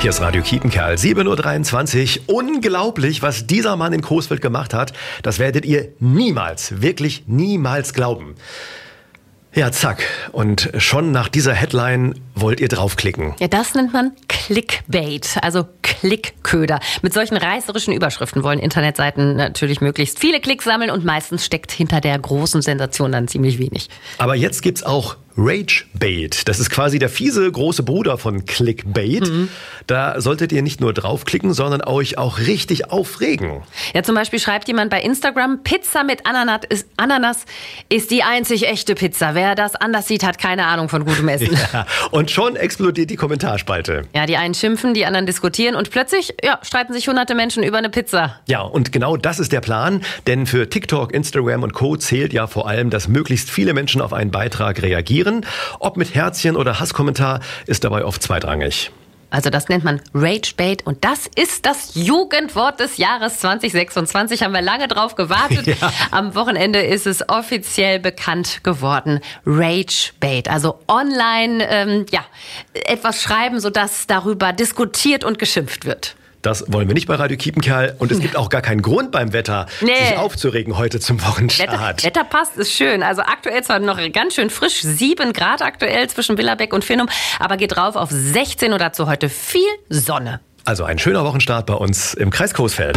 Hier ist Radio Kiepenkerl, 7.23 Uhr. Unglaublich, was dieser Mann in Coesfeld gemacht hat. Das werdet ihr niemals, wirklich niemals glauben. Ja, zack. Und schon nach dieser Headline wollt ihr draufklicken. Ja, das nennt man Clickbait, also Klickköder. Mit solchen reißerischen Überschriften wollen Internetseiten natürlich möglichst viele Klicks sammeln und meistens steckt hinter der großen Sensation dann ziemlich wenig. Aber jetzt gibt's auch Ragebait. Das ist quasi der fiese große Bruder von Clickbait. Da solltet ihr nicht nur draufklicken, sondern euch auch richtig aufregen. Ja, zum Beispiel schreibt jemand bei Instagram, Pizza mit Ananas ist die einzig echte Pizza. Wer das anders sieht, hat keine Ahnung von gutem Essen. Ja, und schon explodiert die Kommentarspalte. Ja, die einen schimpfen, die anderen diskutieren und plötzlich streiten sich hunderte Menschen über eine Pizza. Ja, und genau das ist der Plan, denn für TikTok, Instagram und Co. zählt ja vor allem, dass möglichst viele Menschen auf einen Beitrag reagieren. Ob mit Herzchen oder Hasskommentar ist dabei oft zweitrangig. Also das nennt man Ragebait und das ist das Jugendwort des Jahres 2026. Haben wir lange drauf gewartet. Ja. Am Wochenende ist es offiziell bekannt geworden. Ragebait, also online etwas schreiben, sodass darüber diskutiert und geschimpft wird. Das wollen wir nicht bei Radio Kiepenkerl. Und es gibt auch gar keinen Grund beim Wetter, sich aufzuregen heute zum Wochenstart. Wetter passt, ist schön. Also aktuell zwar noch ganz schön frisch, 7 Grad aktuell zwischen Villabeck und Finnum, aber geht rauf auf 16 und dazu heute viel Sonne. Also ein schöner Wochenstart bei uns im Kreis Coesfeld.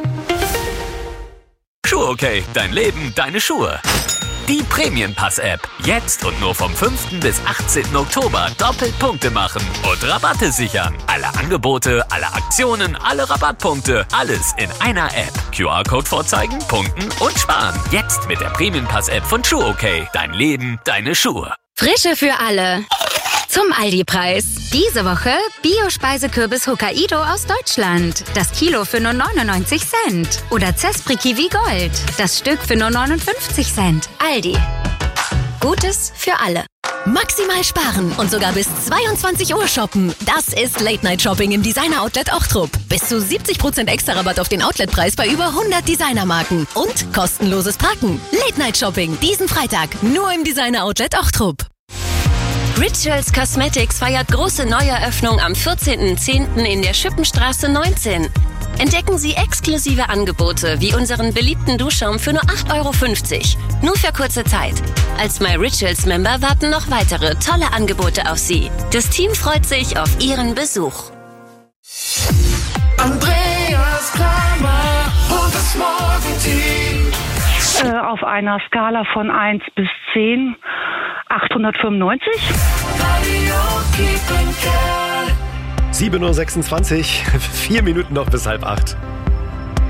Schuhe okay, dein Leben, deine Schuhe. Die Prämienpass-App. Jetzt und nur vom 5. bis 18. Oktober doppelt Punkte machen und Rabatte sichern. Alle Angebote, alle Aktionen, alle Rabattpunkte, alles in einer App. QR-Code vorzeigen, punkten und sparen. Jetzt mit der Prämienpass-App von Schuhe okay. Dein Leben, deine Schuhe. Frische für alle. Zum Aldi-Preis. Diese Woche Bio-Speisekürbis Hokkaido aus Deutschland. Das Kilo für nur 99 Cent. Oder Zespri Kiwi Gold. Das Stück für nur 59 Cent. Aldi. Gutes für alle. Maximal sparen und sogar bis 22 Uhr shoppen. Das ist Late-Night-Shopping im Designer-Outlet Ochtrup. Bis zu 70% extra Rabatt auf den Outletpreis bei über 100 Designermarken. Und kostenloses Parken. Late-Night-Shopping diesen Freitag nur im Designer-Outlet Ochtrup. Rituals Cosmetics feiert große Neueröffnung am 14.10. in der Schippenstraße 19. Entdecken Sie exklusive Angebote wie unseren beliebten Duschschaum für nur 8,50 €. Nur für kurze Zeit. Als My Rituals Member warten noch weitere tolle Angebote auf Sie. Das Team freut sich auf Ihren Besuch. Andreas Kramer und das Morgenteam. Auf einer Skala von 1 bis 10, 895. Radio Kiepenkerl. 7.26 Uhr, 4 Minuten noch bis 7:30.